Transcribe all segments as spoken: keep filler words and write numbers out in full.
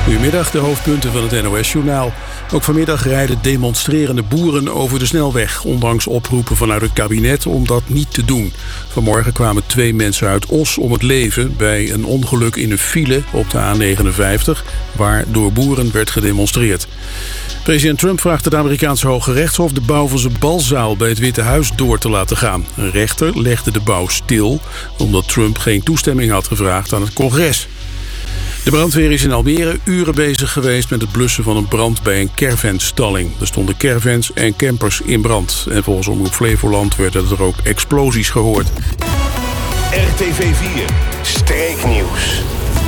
Goedemiddag, de hoofdpunten van het N O S-journaal. Ook vanmiddag rijden demonstrerende boeren over de snelweg, ondanks oproepen vanuit het kabinet om dat niet te doen. Vanmorgen kwamen twee mensen uit Os om het leven bij een ongeluk in een file op de A negenenvijftig, waar door boeren werd gedemonstreerd. President Trump vraagt het Amerikaanse Hoge Rechtshof de bouw van zijn balzaal bij het Witte Huis door te laten gaan. Een rechter legde de bouw stil omdat Trump geen toestemming had gevraagd aan het congres. De brandweer is in Almere uren bezig geweest met het blussen van een brand bij een caravanstalling. Er stonden caravans en campers in brand. En volgens Omroep Flevoland werden er ook explosies gehoord. R T V vier, Streeknieuws.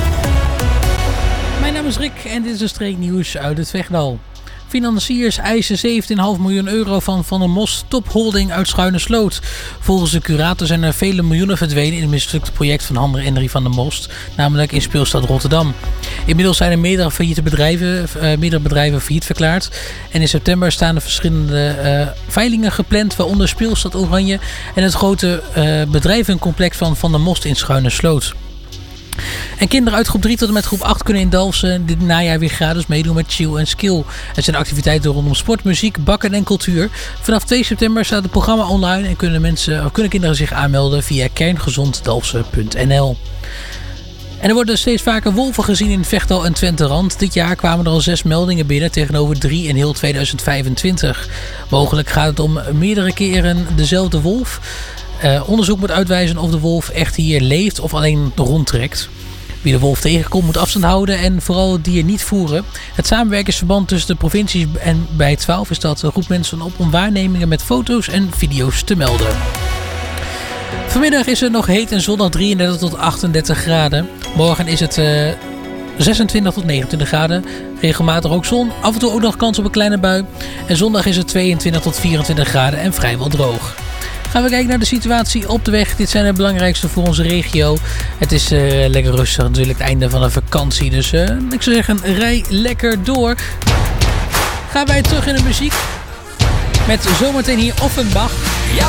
Mijn naam is Rick en dit is de Streeknieuws uit het Vechtdal. Financiers eisen zeventien komma vijf miljoen euro van Van der Most Topholding uit Schuine-Sloot. Volgens de curator zijn er vele miljoenen verdwenen in het mislukte project van Hander Henry van der Most, namelijk in speelstad Rotterdam. Inmiddels zijn er meerdere failliete bedrijven, uh, meerdere bedrijven failliet verklaard. En in september staan er verschillende uh, veilingen gepland, waaronder speelstad Oranje en het grote uh, bedrijvencomplex van Van der Most in Schuine-Sloot. En kinderen uit groep drie tot en met groep acht kunnen in Dalfsen dit najaar weer gratis meedoen met Chill en Skill. Er zijn activiteiten rondom sport, muziek, bakken en cultuur. Vanaf twee september staat het programma online en kunnen, mensen, of kunnen kinderen zich aanmelden via kerngezonddalfsen punt n l. En er worden steeds vaker wolven gezien in Vechtdal en Twenterand. Dit jaar kwamen er al zes meldingen binnen tegenover drie in heel tweeduizend vijfentwintig. Mogelijk gaat het om meerdere keren dezelfde wolf. Uh, onderzoek moet uitwijzen of de wolf echt hier leeft of alleen rondtrekt. Wie de wolf tegenkomt moet afstand houden en vooral het dier niet voeren. Het samenwerkingsverband tussen de provincies en bij twaalf is dat een groep mensen op om waarnemingen met foto's en video's te melden. Vanmiddag is het nog heet en zondag drieëndertig tot achtendertig graden. Morgen is het uh, zesentwintig tot negenentwintig graden. Regelmatig ook zon. Af en toe ook nog kans op een kleine bui. En zondag is het tweeëntwintig tot vierentwintig graden en vrijwel droog. Gaan we kijken naar de situatie op de weg. Dit zijn de belangrijkste voor onze regio. Het is uh, lekker rustig natuurlijk, het einde van de vakantie. Dus uh, ik zou zeggen, rij lekker door. Gaan wij terug in de muziek. Met zometeen hier Offenbach.